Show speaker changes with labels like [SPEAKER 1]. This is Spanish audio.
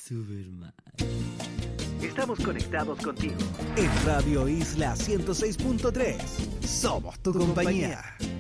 [SPEAKER 1] Superman.
[SPEAKER 2] Estamos conectados contigo.
[SPEAKER 3] En Radio Isla 106.3. Somos tu compañía.